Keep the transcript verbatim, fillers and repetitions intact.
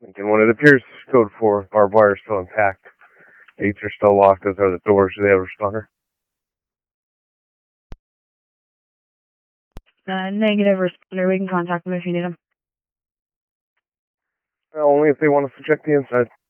Lincoln one, it appears code four, barbed wire is still intact. Gates are still locked, as are the doors. Do they have a responder? Uh, negative responder. We can contact them if you need them. Well, only if they want us to check the inside.